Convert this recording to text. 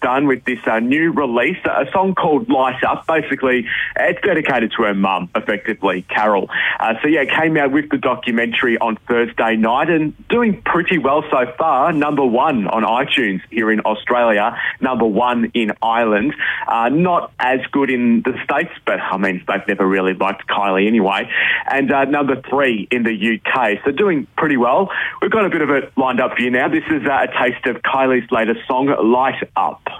done with this new release, a song called Light Up. Basically, it's dedicated to her mum, effectively, Carol. Came out with the documentary on Thursday night and doing pretty well so far. Number 1 on iTunes here in Australia, number 1 in Ireland. Not as good in the States, but I mean, they've never really liked Kylie anyway. And number 3 in the UK. So doing pretty well. We've got a bit of it lined up for you now. This is a taste of Kylie's latest song, Light Up.